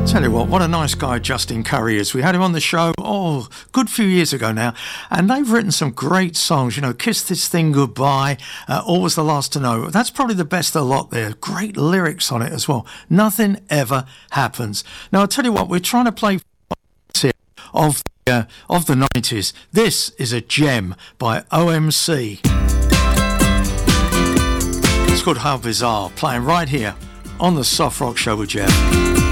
Tell you what a nice guy Justin Curry is. We had him on the show, good few years ago now, and they've written some great songs, you know, Kiss This Thing Goodbye, Always the Last to Know. That's probably the best of the lot there. Great lyrics on it as well. Nothing Ever Happens. Now, I'll tell you what, we're trying to play here of the 90s. This is a gem by OMC. It's called How Bizarre, playing right here on the Soft Rock Show with Jeff.